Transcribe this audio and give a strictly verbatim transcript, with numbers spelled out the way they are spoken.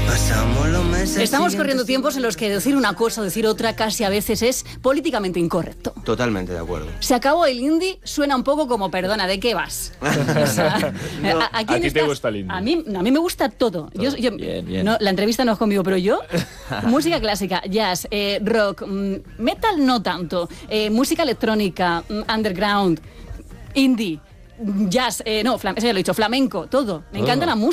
Pasamos los meses. Estamos corriendo tiempos en los que decir una cosa o decir otra casi a veces es políticamente incorrecto. Totalmente de acuerdo. Se acabó el indie, suena un poco como, perdona, ¿de qué vas? O sea, no, ¿a, a, a quién ti te gusta el indie? A mí, a mí me gusta todo. todo. Yo, yo, bien, bien. No, la entrevista no es conmigo, pero yo, música clásica, jazz, eh, rock, metal no tanto, eh, música electrónica, underground, indie, jazz, eh, no, flam- eso ya lo he dicho, flamenco, todo. Me Oh. encanta la música.